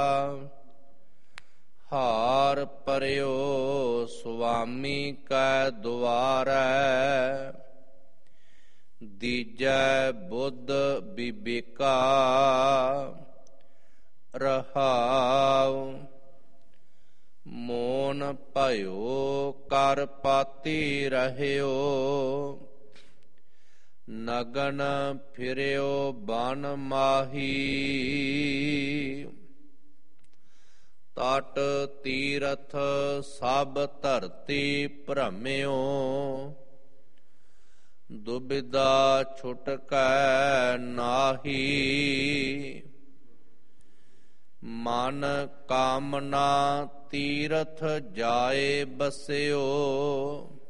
ਹਾਰ ਪਰਿਓ ਸੁਆਮੀ ਕੈ ਦੁਆਰੈ, ਦੀਜੈ ਬੁੱਧ ਬਿਬੇਕਾ ਰਹਾਉ। ਮੋਨ ਭਇਓ ਕਰ ਪਾਤੀ ਰਹਿਓ, ਨਗਨ ਫਿਰਿਓ ਬਨ ਮਾਹੀ। ਤਟ ਤੀਰਥ ਸਭ ਧਰਤੀ ਭ੍ਰਮਿਓ, ਦੁਬਿਧਾ ਛੁਟਕੈ ਨਾਹੀ। ਮਨ ਕਾਮਨਾ ਤੀਰਥ ਜਾਏ ਬਸਿਓ,